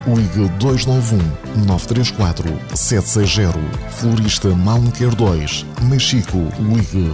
Ligue 291-934-760. Florista Malmequer 2, Mexico. Ligue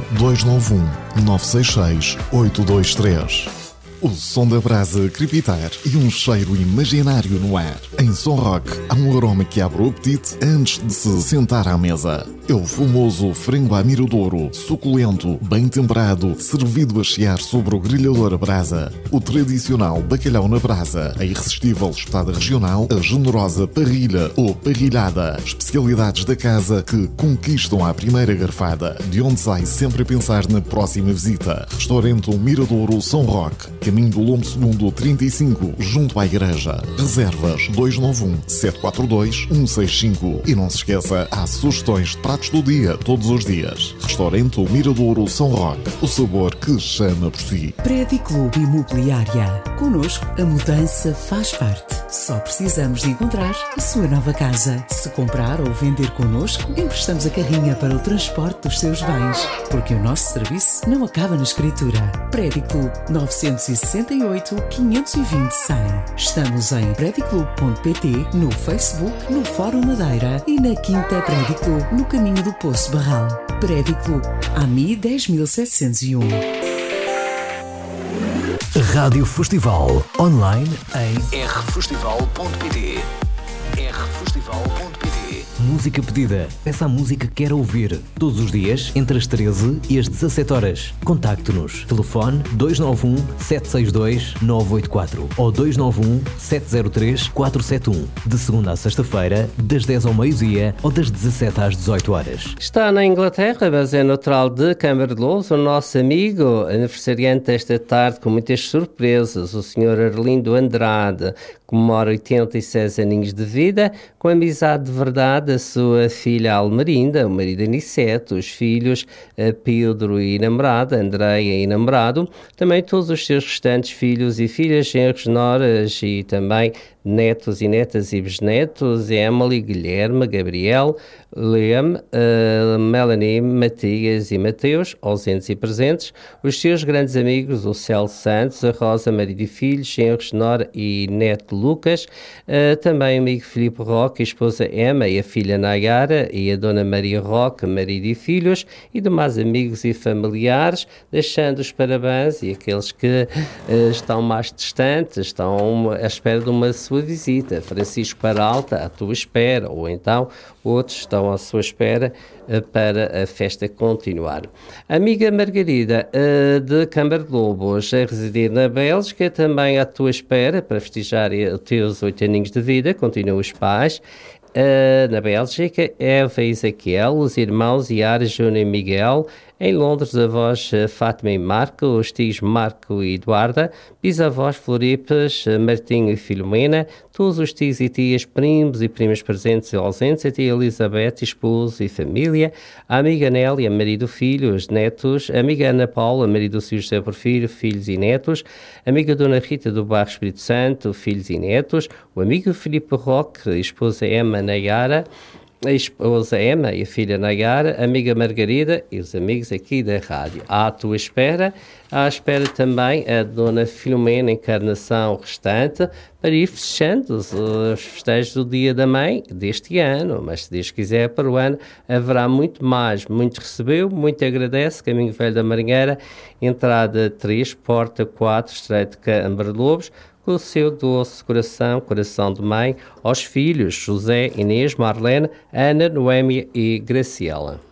291-966-823. O som da brasa crepitar e um cheiro imaginário no ar. Em Som Rock há um aroma que abre o apetite antes de se sentar à mesa. É o famoso frango à miradouro, suculento, bem temperado, servido a chiar sobre o grelhador a brasa. O tradicional bacalhau na brasa, a irresistível espetada regional, a generosa parrilha ou parrilhada. Especialidades da casa que conquistam à primeira garfada, de onde sai sempre a pensar na próxima visita. Restaurante Miradouro Som Rock, caminho do Lombo Segundo 35, junto à igreja. Reservas 291-742-165. E não se esqueça, há sugestões de pratos do dia, todos os dias. Restaurante Miradouro Som Rock, o sabor que chama por si. Prédio Clube Imobiliária. Connosco, a mudança faz parte. Só precisamos de encontrar a sua nova casa. Se comprar ou vender connosco, emprestamos a carrinha para o transporte dos seus bens. Porque o nosso serviço não acaba na escritura. Prédio Clube 968 520 100. Estamos em prediclube.pt, no Facebook, no Fórum Madeira e na Quinta Prédio Clube, no caminho do Poço Barral. Prédio Clube, AMI 10701. Rádio Festival, online em rfestival.pt. rfestival.pt. Música pedida. Peça a música que quer ouvir. Todos os dias, entre as 13 e as 17 horas. Contacte-nos. Telefone 291-762-984 ou 291-703-471. De segunda à sexta-feira, das 10 ao meio-dia ou das 17 às 18 horas. Está na Inglaterra, mas é natural de Câmara de Lobos, o nosso amigo aniversariante esta tarde com muitas surpresas, o Sr. Arlindo Andrade, comemora 86 aninhos de vida, com amizade de verdade, a sua filha Almerinda, o marido Aniceto, os filhos Pedro e namorada, Andreia e namorado, também todos os seus restantes filhos e filhas, genros, noras e também netos e netas e bisnetos, Emily, Guilherme, Gabriel, Liam, Melanie, Matias e Mateus, ausentes e presentes, os seus grandes amigos, o Celso Santos, a Rosa, marido e filhos, genros, nora e neto Lucas, também o amigo Filipe Roque, a esposa Emma e a filha Nayara, e a dona Maria Roque, marido e filhos, e demais amigos e familiares, deixando os parabéns e aqueles que estão mais distantes, estão à espera de uma sua visita. Francisco Peralta, à tua espera, ou então outros estão à sua espera para a festa continuar. A amiga Margarida, de Câmara de Lobos, a residir na Bélgica, também à tua espera para festejar os teus 8 aninhos de vida. Continuam os pais. Na Bélgica, Eva e Ezequiel, os irmãos Yara, Júnior e Miguel. Em Londres, avós Fátima e Marco, os tios Marco e Eduarda, bisavós Floripes, Martinho e Filomena, todos os tios e tias, primos e primas presentes e ausentes, a tia Elizabeth, esposo e família, a amiga Nélia, marido, filhos, netos, a amiga Ana Paula, marido Silvio José Porfírio, filhos e netos, a amiga Dona Rita do Bairro Espírito Santo, filhos e netos, o amigo Filipe Roque, a esposa Emma Nayara, a esposa Emma e a filha Nayara, a amiga Margarida e os amigos aqui da rádio. À tua espera, à espera também a dona Filomena Encarnação restante, para ir fechando os festejos do Dia da Mãe deste ano, mas se Deus quiser para o ano haverá muito mais. Muito recebeu, muito agradece, Caminho Velho da Marinheira, entrada 3, porta 4, Estreito de Câmara de Lobos, com o seu doce coração, coração de mãe, aos filhos José, Inês, Marlene, Ana, Noémia e Graciela.